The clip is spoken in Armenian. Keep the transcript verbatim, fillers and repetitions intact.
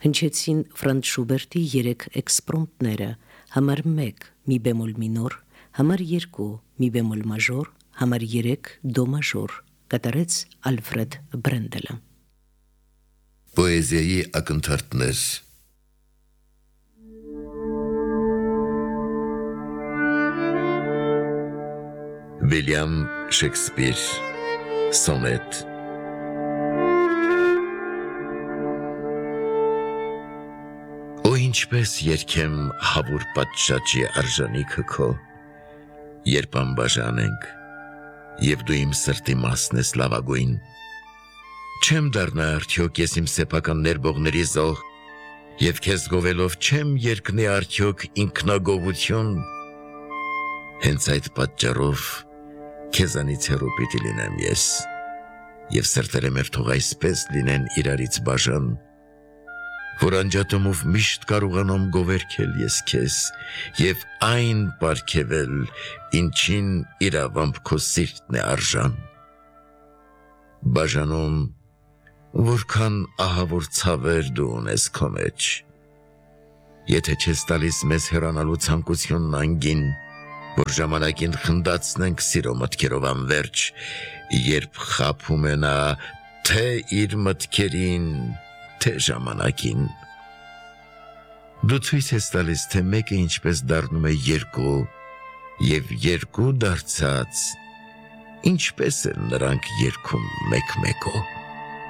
Հնչեցին Ֆրանց Շուբերտի երեք էքսպրոմտները, համար մեկ մի բեմոլ մինոր, համար երկու մի բեմոլ մաժոր, համար երեք դո մաժոր, կատարեց Ալֆրեդ Բրենդելը։ Պոեզիայի ակնթարթներ։ Վիլյամ Շեքսպիր, Սոնետ։ Ու ինչպես երգեմ հավուր պատշաճի արժանիքը քո, երբ անբաժան ենք, և դու իմ սրտի մասն ես լավագույն, չեմ դառնա արդյոք ես իմ սեփական ներբողների զոհ, և քեզ գովելով չեմ երկնի արդյոք ինքնագովություն, հենց այդ պատճառով քեզանից հեռու պիտի լինեմ ես, և սրտերը մեր թող այսպես լինեն իրարից բաժան, որ անջատումով միշտ կարողանամ գովերքել ես քեզ և այն պարգևել, ինչին իրավամբ քո սիրտն է արժան։ Բաժանում, որքան ահավոր ցավեր դու ունես քո մեջ, եթե չես տալիս մեզ հեռանալու ցանկությունն անգին, որ ժամանակին խնդացնենք սիրո մտքերով անվերջ, երբ խաբում է նա թե իր մտքերին, թե ժամանակին։ Դու ցույց ես տալիս, թե մեկը ինչպես դառնում է երկու, և երկու դարձած, ինչպես են նրանք երգում մեկ մեկով։